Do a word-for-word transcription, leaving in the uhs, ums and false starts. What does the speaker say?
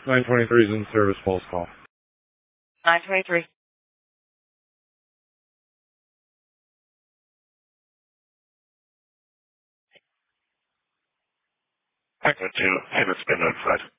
nine twenty-three is in service, false call. nine twenty-three. Echo two, payment's been notified.